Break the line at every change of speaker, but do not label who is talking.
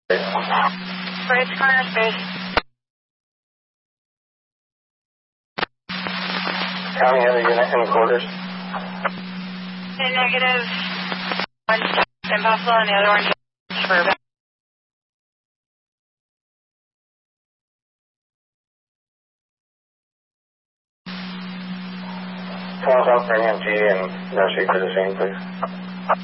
Bridge corner space.
County have a unit in quarters.
Okay, negative. One impossible and the other one for about.
Call out for EMT and nurse to the scene, please.